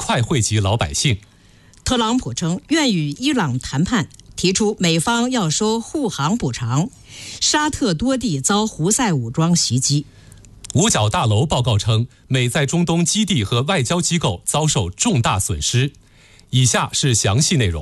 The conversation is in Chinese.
快惠及老百姓。 特朗普称愿与伊朗谈判，提出美方要收护航补偿。沙特多地遭胡塞武装袭击。 五角大楼报告称，美在中东基地和外交机构遭受重大损失。以下是详细内容。